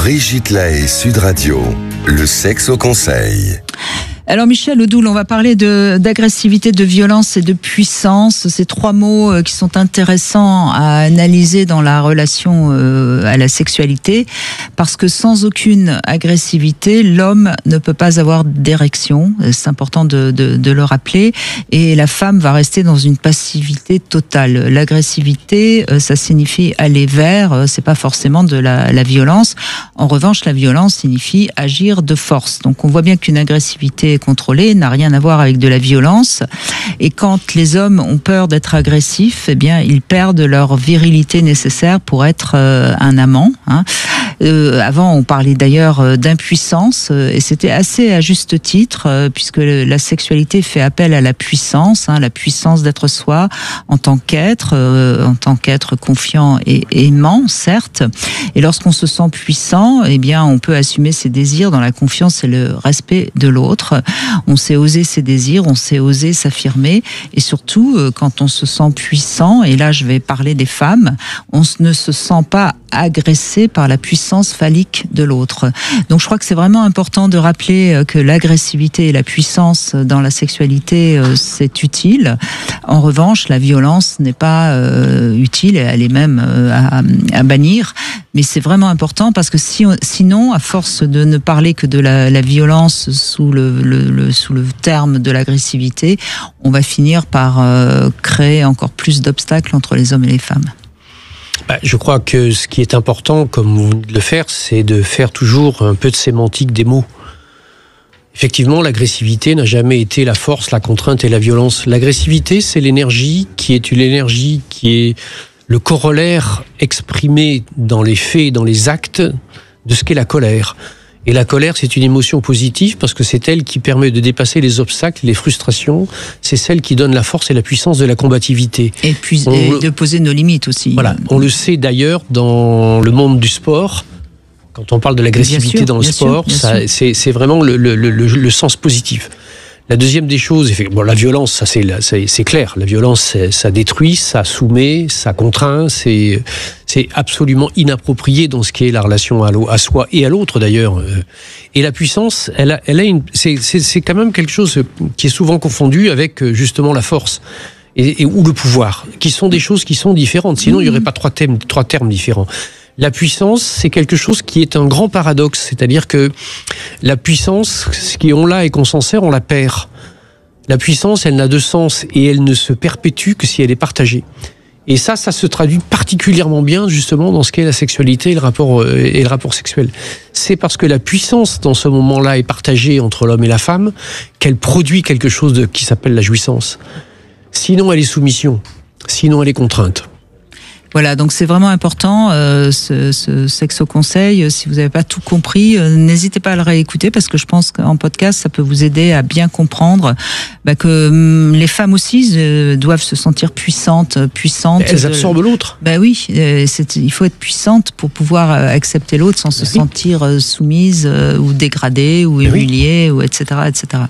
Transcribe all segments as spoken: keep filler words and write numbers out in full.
Brigitte Lahaie, Sud Radio, le sexe au conseil. Alors Michel Odoul, on va parler de, d'agressivité, de violence et de puissance. Ces trois mots qui sont intéressants à analyser dans la relation à la sexualité, parce que sans aucune agressivité, l'homme ne peut pas avoir d'érection. C'est important de, de, de le rappeler. Et la femme va rester dans une passivité totale. L'agressivité, ça signifie aller vers, c'est pas forcément de la, la violence. En revanche, la violence signifie agir de force. Donc on voit bien qu'une agressivité contrôlée n'a rien à voir avec de la violence. Et quand les hommes ont peur d'être agressifs, eh bien, ils perdent leur virilité nécessaire pour être euh, un amant. Hein. Euh, avant, on parlait d'ailleurs d'impuissance, et c'était assez à juste titre, euh, puisque la sexualité fait appel à la puissance, hein, la puissance d'être soi en tant qu'être, euh, en tant qu'être confiant et aimant, certes. Et lorsqu'on se sent puissant, eh bien, on peut assumer ses désirs dans la confiance et le respect de l'autre. On sait oser ses désirs, on sait oser s'affirmer, et surtout, euh, quand on se sent puissant, et là, je vais parler des femmes, on ne se sent pas agressé par la puissance phallique de l'autre. Donc je crois que c'est vraiment important de rappeler que l'agressivité et la puissance dans la sexualité, c'est utile. En revanche, la violence n'est pas euh, utile, elle est même euh, à, à bannir. Mais c'est vraiment important parce que si, sinon, à force de ne parler que de la, la violence sous le, le, le, sous le terme de l'agressivité, on va finir par euh, créer encore plus d'obstacles entre les hommes et les femmes. Bah, je crois que ce qui est important, comme vous venez de le faire, c'est de faire toujours un peu de sémantique des mots. Effectivement, l'agressivité n'a jamais été la force, la contrainte et la violence. L'agressivité, c'est l'énergie qui est une énergie qui est le corollaire exprimé dans les faits, dans les actes de ce qu'est la colère. Et la colère, c'est une émotion positive parce que c'est elle qui permet de dépasser les obstacles, les frustrations. C'est celle qui donne la force et la puissance de la combativité. Et puis on, et de poser nos limites aussi. Voilà, on le sait d'ailleurs dans le monde du sport. Quand on parle de l'agressivité sûr, dans le sport, sûr, ça, c'est, c'est vraiment le, le, le, le sens positif. La deuxième des choses, bon, la violence, ça c'est, c'est, c'est clair. La violence, ça détruit, ça soumet, ça contraint. C'est, c'est absolument inapproprié dans ce qui est la relation à, à soi et à l'autre d'ailleurs. Et la puissance, elle a, elle a une, c'est, c'est, c'est quand même quelque chose qui est souvent confondu avec justement la force et, et ou le pouvoir, qui sont des choses qui sont différentes. Sinon, il n'y aurait pas trois thèmes, trois termes différents. La puissance, c'est quelque chose qui est un grand paradoxe, c'est-à-dire que la puissance, ce qu'on l'a et qu'on s'en sert, on la perd. La puissance, elle n'a de sens et elle ne se perpétue que si elle est partagée. Et ça, ça se traduit particulièrement bien justement dans ce qu'est la sexualité et le rapport, et le rapport sexuel. C'est parce que la puissance dans ce moment-là est partagée entre l'homme et la femme qu'elle produit quelque chose de, qui s'appelle la jouissance. Sinon, elle est soumission. Sinon, elle est contrainte. Voilà, donc c'est vraiment important, euh, ce, ce sexe au conseil. Si vous n'avez pas tout compris, euh, n'hésitez pas à le réécouter parce que je pense qu'en podcast, ça peut vous aider à bien comprendre bah, que hum, les femmes aussi euh, doivent se sentir puissantes, puissantes. Elles absorbent de... l'autre. Ben oui, euh, c'est, il faut être puissante pour pouvoir euh, accepter l'autre sans se oui. sentir euh, soumise euh, ou dégradée ou humiliée, oui. ou et cetera, et cetera.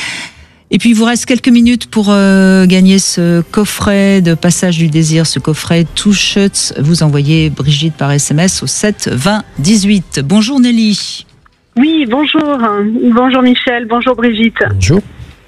Et puis, il vous reste quelques minutes pour euh, gagner ce coffret de Passage du désir, ce coffret Two Shots. Vous envoyez Brigitte par S M S au sept vingt dix-huit. Bonjour Nelly. Oui, bonjour. Bonjour Michel, bonjour Brigitte. Bonjour.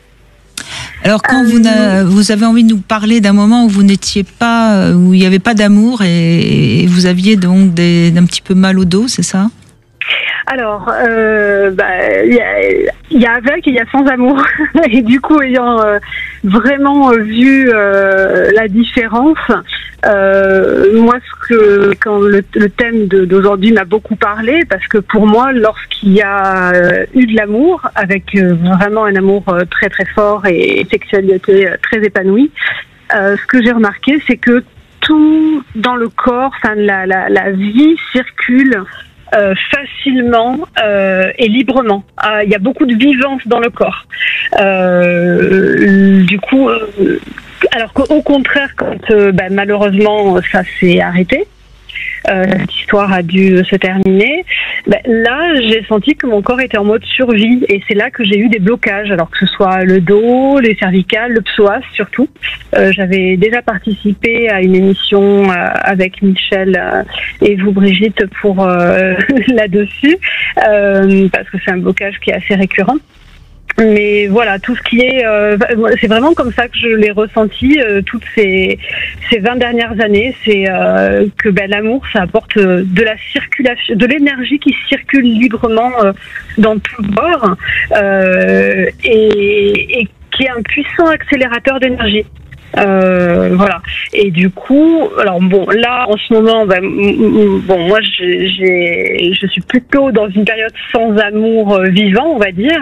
Alors, quand euh... vous, vous avez envie de nous parler d'un moment où vous n'étiez pas, où il n'y avait pas d'amour et, et vous aviez donc des, un petit peu mal au dos, c'est ça ? Alors, euh, bah, y a, y a avec et il y a sans amour. Et du coup, ayant euh, vraiment vu euh, la différence, euh, moi, ce que quand le, le thème de, d'aujourd'hui m'a beaucoup parlé, parce que pour moi, lorsqu'il y a euh, eu de l'amour, avec euh, vraiment un amour euh, très très fort et une sexualité euh, très épanouie, euh, ce que j'ai remarqué, c'est que tout dans le corps, enfin la, la, la vie circule. Euh, facilement euh, et librement. Il euh, y a beaucoup de vivance dans le corps. Euh, du coup, euh, alors qu'au contraire, quand euh, bah, malheureusement ça s'est arrêté, euh, cette histoire a dû se terminer. Ben, là, j'ai senti que mon corps était en mode survie et c'est là que j'ai eu des blocages, alors que ce soit le dos, les cervicales, le psoas surtout. Euh, j'avais déjà participé à une émission euh, avec Michel euh, et vous Brigitte pour euh, là-dessus, euh, parce que c'est un blocage qui est assez récurrent. Mais voilà, tout ce qui est, euh, c'est vraiment comme ça que je l'ai ressenti euh, toutes ces ces vingt dernières années. C'est euh, que ben, l'amour, ça apporte de la circulation, de l'énergie qui circule librement euh, dans tout le corps euh, et, et qui est un puissant accélérateur d'énergie. Euh, voilà. Et du coup, alors bon, là en ce moment, ben, bon, moi j'ai, j'ai, je suis plutôt dans une période sans amour euh, vivant, on va dire.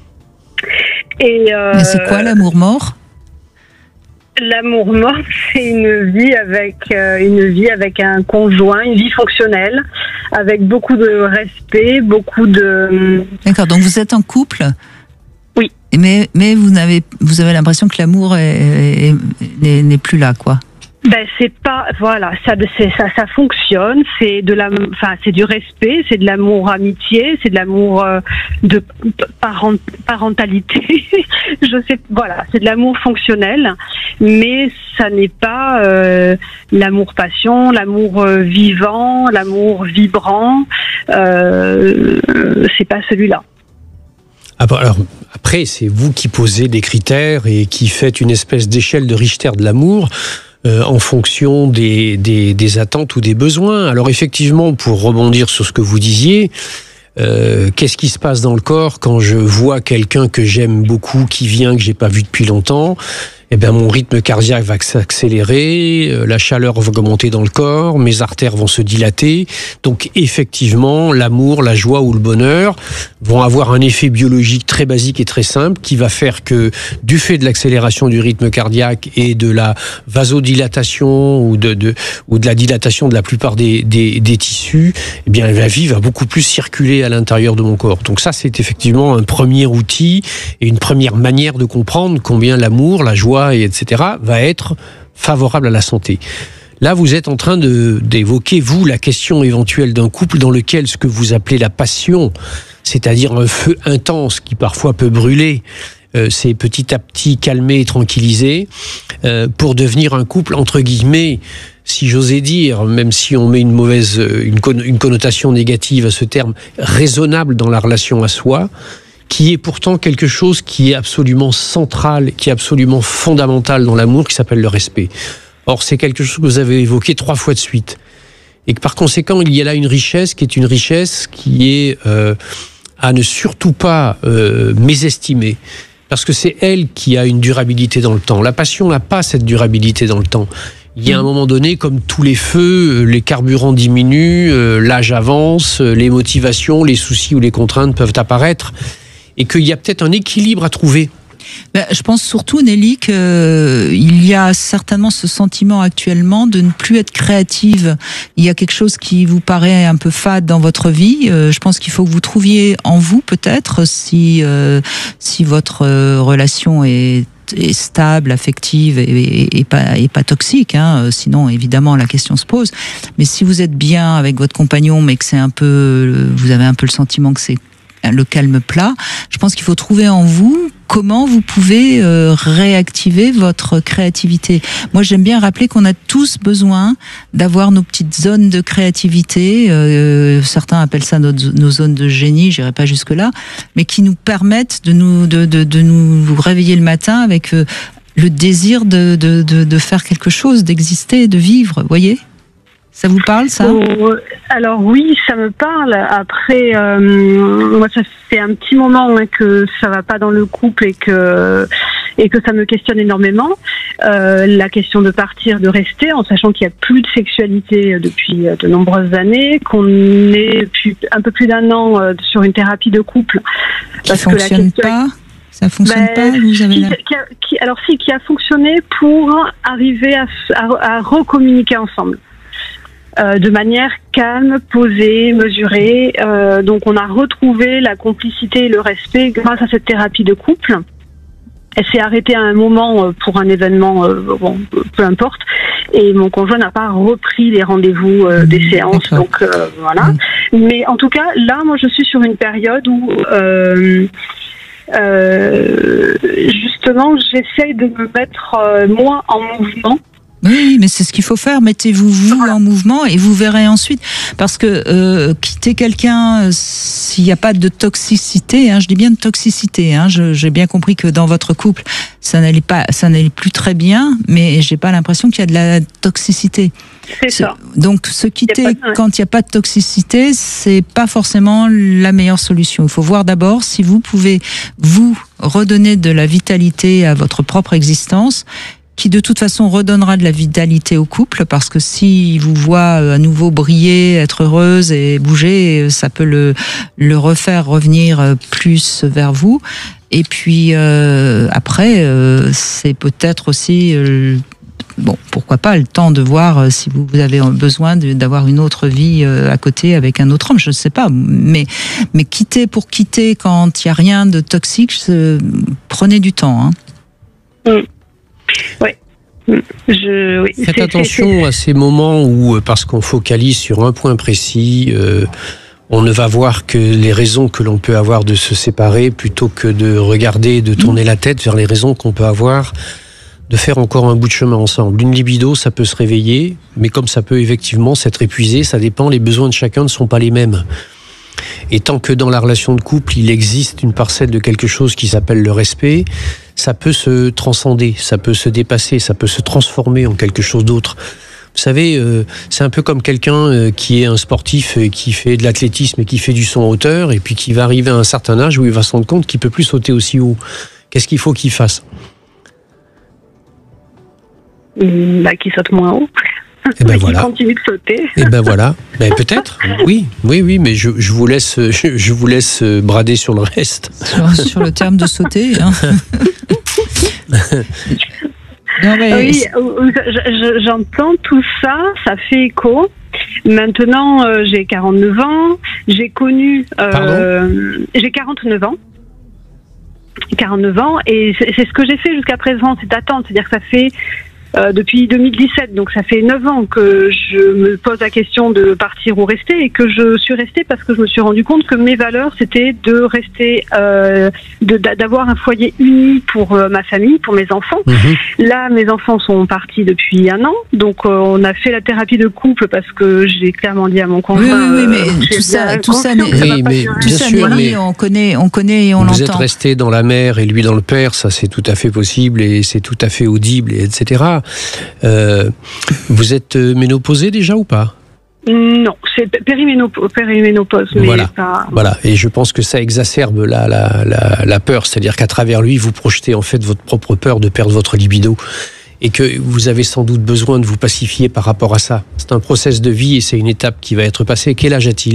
Et euh, Mais c'est quoi l'amour mort ? L'amour mort, c'est une vie avec euh, une vie avec un conjoint, une vie fonctionnelle, avec beaucoup de respect, beaucoup de. D'accord. Donc vous êtes en couple ? Oui. Mais mais vous n'avez vous avez l'impression que l'amour est, est, n'est, n'est plus là, quoi. Ben c'est pas voilà ça c'est ça ça fonctionne, c'est de la enfin c'est du respect, c'est de l'amour amitié, c'est de l'amour euh, de parent, parentalité je sais voilà c'est de l'amour fonctionnel, mais ça n'est pas euh, l'amour passion, l'amour euh, vivant, l'amour vibrant, euh, c'est pas celui-là. Alors, après, c'est vous qui posez des critères et qui faites une espèce d'échelle de Richter de l'amour. Euh, en fonction des, des, des attentes ou des besoins. Alors effectivement, pour rebondir sur ce que vous disiez, euh, qu'est-ce qui se passe dans le corps quand je vois quelqu'un que j'aime beaucoup, qui vient, que j'ai pas vu depuis longtemps ? Eh bien, mon rythme cardiaque va s'accélérer, euh, la chaleur va augmenter dans le corps, mes artères vont se dilater. Donc, effectivement, l'amour, la joie ou le bonheur vont avoir un effet biologique très basique et très simple qui va faire que, du fait de l'accélération du rythme cardiaque et de la vasodilatation ou de, de, ou de la dilatation de la plupart des, des, des tissus, eh bien, la vie va beaucoup plus circuler à l'intérieur de mon corps. Donc ça, c'est effectivement un premier outil et une première manière de comprendre combien l'amour, la joie, et et cetera, va être favorable à la santé. Là, vous êtes en train de, d'évoquer, vous, la question éventuelle d'un couple dans lequel ce que vous appelez la passion, c'est-à-dire un feu intense qui parfois peut brûler, euh, c'est petit à petit calmé et tranquillisé, euh, pour devenir un couple, entre guillemets, si j'osais dire, même si on met une mauvaise, une, con- une connotation négative à ce terme, raisonnable dans la relation à soi, qui est pourtant quelque chose qui est absolument central, qui est absolument fondamental dans l'amour, qui s'appelle le respect. Or, c'est quelque chose que vous avez évoqué trois fois de suite. Et que par conséquent, il y a là une richesse qui est une richesse qui est euh, à ne surtout pas euh, mésestimer. Parce que c'est elle qui a une durabilité dans le temps. La passion n'a pas cette durabilité dans le temps. Il y a un moment donné, comme tous les feux, les carburants diminuent, euh, l'âge avance, les motivations, les soucis ou les contraintes peuvent apparaître. Et qu'il y a peut-être un équilibre à trouver. Ben, je pense surtout, Nelly, qu'il euh, y a certainement ce sentiment actuellement de ne plus être créative. Il y a quelque chose qui vous paraît un peu fade dans votre vie. Euh, je pense qu'il faut que vous trouviez en vous, peut-être, si, euh, si votre euh, relation est est stable, affective et, et, et, pas, et pas toxique, hein. Sinon évidemment la question se pose. Mais si vous êtes bien avec votre compagnon, mais que c'est un peu, vous avez un peu le sentiment que c'est le calme plat, je pense qu'il faut trouver en vous comment vous pouvez euh, réactiver votre créativité. Moi, j'aime bien rappeler qu'on a tous besoin d'avoir nos petites zones de créativité. Euh, certains appellent ça nos, nos zones de génie, j'irai pas jusque là, mais qui nous permettent de nous de de, de nous réveiller le matin avec euh, le désir de, de de de faire quelque chose, d'exister, de vivre. Vous voyez ? Ça vous parle, ça ? Oh, alors oui, ça me parle. Après, euh, moi, ça fait un petit moment hein, que ça va pas dans le couple et que et que ça me questionne énormément. Euh, la question de partir, de rester, en sachant qu'il y a plus de sexualité depuis de nombreuses années, qu'on est depuis un peu plus d'un an euh, sur une thérapie de couple. Qui parce fonctionne que la question pas. Ça fonctionne ben, pas, vous avez qui, là. Qui a, qui, alors si, qui a fonctionné pour arriver à, à, à recommuniquer ensemble. Euh, de manière calme, posée, mesurée. Euh, donc on a retrouvé la complicité et le respect grâce à cette thérapie de couple. elle s'est arrêtée à un moment pour un événement, euh, bon, peu importe, et mon conjoint n'a pas repris les rendez-vous euh, des mmh, séances, d'accord. donc euh, voilà. Mmh. Mais en tout cas, là, moi, je suis sur une période où euh, euh, justement, j'essaye de me mettre euh, moi en mouvement. Oui, mais c'est ce qu'il faut faire. Mettez-vous vous en mouvement et vous verrez ensuite. Parce que euh, quitter quelqu'un, s'il n'y a pas de toxicité, hein, je dis bien de toxicité. Hein, je, j'ai bien compris que dans votre couple, ça n'allait pas, ça n'allait plus très bien, mais j'ai pas l'impression qu'il y a de la toxicité. C'est ça. Donc se quitter de... quand il n'y a pas de toxicité, c'est pas forcément la meilleure solution. Il faut voir d'abord si vous pouvez vous redonner de la vitalité à votre propre existence, qui de toute façon redonnera de la vitalité au couple, parce que si vous voit à nouveau briller, être heureuse et bouger, ça peut le, le refaire revenir plus vers vous. Et puis euh, après, euh, c'est peut-être aussi, euh, bon, pourquoi pas, le temps de voir si vous avez besoin de, d'avoir une autre vie à côté avec un autre homme, je ne sais pas. Mais, mais quitter pour quitter quand il n'y a rien de toxique, prenez du temps. Hein. Mm. Oui. Je, oui. Faites c'est, attention c'est, c'est... à ces moments où, parce qu'on focalise sur un point précis, euh, on ne va voir que les raisons que l'on peut avoir de se séparer, plutôt que de regarder, de tourner mmh. la tête vers les raisons qu'on peut avoir de faire encore un bout de chemin ensemble. Une libido, ça peut se réveiller, mais comme ça peut effectivement s'être épuisé, ça dépend, les besoins de chacun ne sont pas les mêmes. Et tant que dans la relation de couple, il existe une parcelle de quelque chose qui s'appelle le respect, ça peut se transcender, ça peut se dépasser, ça peut se transformer en quelque chose d'autre. Vous savez, euh, c'est un peu comme quelqu'un euh, qui est un sportif et qui fait de l'athlétisme et qui fait du saut en hauteur, et puis qui va arriver à un certain âge où il va se rendre compte qu'il ne peut plus sauter aussi haut. Qu'est-ce qu'il faut qu'il fasse ? Mmh, bah, qu'il saute moins haut. Et ben voilà. Qui continue de sauter. Et ben voilà. Ben peut-être. Oui, oui, oui, mais je, je vous laisse, je, je vous laisse brader sur le reste. Sur, sur le terme de sauter. Hein. Non, mais... Oui, je, j'entends tout ça, ça fait écho. Maintenant, euh, j'ai quarante-neuf ans. J'ai connu. Euh, Pardon ? J'ai quarante-neuf ans. quarante-neuf ans, et c'est, c'est ce que j'ai fait jusqu'à présent, c'est attendre. C'est-à-dire que ça fait. Euh, depuis deux mille dix-sept, donc ça fait neuf ans que je me pose la question de partir ou rester, et que je suis restée parce que je me suis rendu compte que mes valeurs, c'était de rester, euh, de, d'avoir un foyer uni pour euh, ma famille, pour mes enfants. Mmh. Là, mes enfants sont partis depuis un an, donc euh, on a fait la thérapie de couple parce que j'ai clairement dit à mon conjoint. Oui, oui, oui, mais euh, tout ça, tout ça, oui, mais bien tout sûr, ça mais on connaît, on connaît et on vous l'entend. Vous êtes resté dans la mère et lui dans le père, ça c'est tout à fait possible et c'est tout à fait audible, et et cetera. Euh, vous êtes ménopausée déjà ou pas ? Non, c'est périménopause, périménopause mais voilà. pas... Voilà, et je pense que ça exacerbe la, la, la, la peur, c'est-à-dire qu'à travers lui, vous projetez en fait votre propre peur de perdre votre libido, et que vous avez sans doute besoin de vous pacifier par rapport à ça. C'est un process de vie et c'est une étape qui va être passée. Quel âge a-t-il ?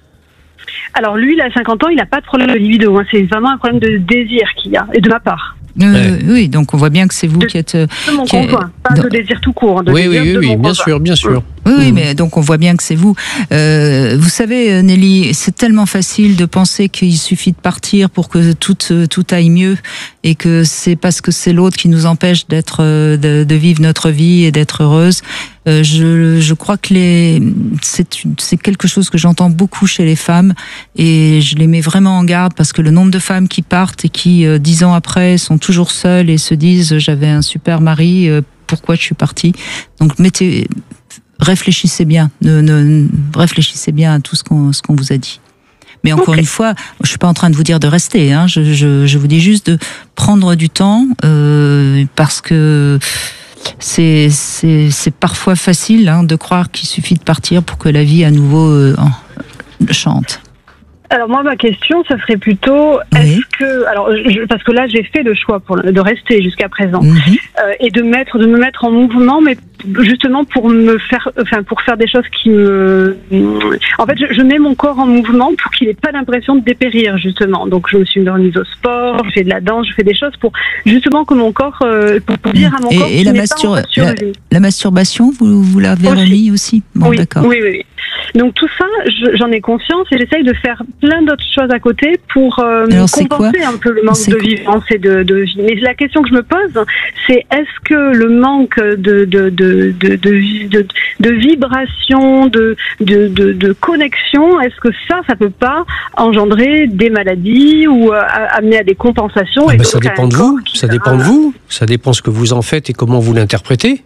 Alors lui, il a cinquante ans, il n'a pas de problème de libido, hein. C'est vraiment un problème de désir qu'il y a, et de ma part. Euh, ouais. Oui, donc on voit bien que c'est vous de, qui êtes... De mon qui conjoint, est, pas de désir tout court. De oui, désir oui, de oui, mon oui bien sûr, bien sûr. Oui, oui, mais donc on voit bien que c'est vous. Euh, vous savez, Nelly, c'est tellement facile de penser qu'il suffit de partir pour que tout, tout aille mieux, et que c'est parce que c'est l'autre qui nous empêche d'être, de, de vivre notre vie et d'être heureuse. Euh, je, je crois que les, c'est, une, c'est quelque chose que j'entends beaucoup chez les femmes, et je les mets vraiment en garde, parce que le nombre de femmes qui partent et qui, euh, dix ans après, sont toujours seules et se disent « j'avais un super mari, euh, pourquoi je suis partie ?» Donc mettez, réfléchissez bien, ne, ne, réfléchissez bien à tout ce qu'on, ce qu'on vous a dit. Mais encore okay. une fois, je suis pas en train de vous dire de rester, hein, je, je, je vous dis juste de prendre du temps, euh, parce que c'est, c'est, c'est parfois facile, hein, de croire qu'il suffit de partir pour que la vie à nouveau euh, chante. Alors moi, ma question, ça serait plutôt, oui. est-ce que, alors je, parce que là j'ai fait le choix pour, de rester jusqu'à présent, mm-hmm. euh, et de mettre, de me mettre en mouvement, mais justement pour me faire, enfin pour faire des choses qui me, en fait, je, je mets mon corps en mouvement pour qu'il n'ait pas l'impression de dépérir, justement. Donc je me suis remise au sport, je fais de la danse, je fais des choses pour justement que mon corps, euh, pour, pour dire à mon et, corps. Et la, mastur- la, la masturbation, vous, vous l'avez remis aussi. Bon, oui, d'accord. Oui, oui, oui. Donc tout ça, je, j'en ai conscience et j'essaye de faire plein d'autres choses à côté pour euh, compenser un peu le manque c'est de vivance et de, de vie. Mais la question que je me pose, c'est est-ce que le manque de de de de de, de, de vibration, de, de de de connexion, est-ce que ça, ça peut pas engendrer des maladies ou euh, amener à des compensations? Ah et ben ça dépend de vous. Ça dépend de vous. Ça dépend ce que vous en faites et comment vous l'interprétez.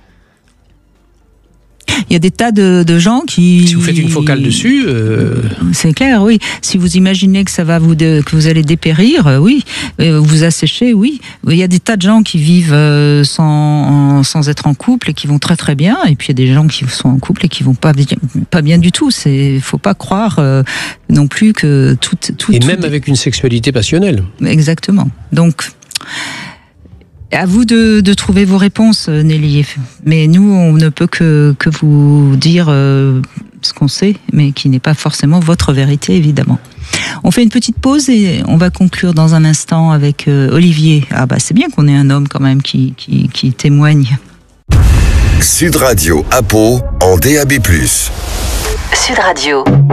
Il y a des tas de, de gens qui... Si vous faites une focale dessus... Euh... C'est clair, oui. Si vous imaginez que ça va vous de, que vous allez dépérir, euh, oui. Euh, vous assécher, oui. Il y a des tas de gens qui vivent euh, sans, en, sans être en couple et qui vont très très bien. Et puis il y a des gens qui sont en couple et qui vont pas bien, pas bien du tout. Il ne faut pas croire euh, non plus que tout... tout et tout même est... avec une sexualité passionnelle. Exactement. Donc... À vous de, de trouver vos réponses, Nelly. Mais nous, on ne peut que, que vous dire euh, ce qu'on sait, mais qui n'est pas forcément votre vérité, évidemment. On fait une petite pause et on va conclure dans un instant avec euh, Olivier. Ah bah c'est bien qu'on ait un homme quand même qui, qui, qui témoigne. Sud Radio à Pau en D A B plus. Sud Radio.